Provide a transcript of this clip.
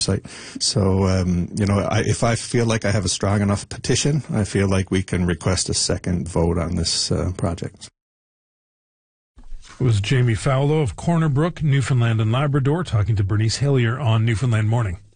site. So, if I feel like I have a strong enough petition, I feel like we can request a second vote on this project. It was Jamie Fowler of Corner Brook, Newfoundland and Labrador, talking to Bernice Hillier on Newfoundland Morning.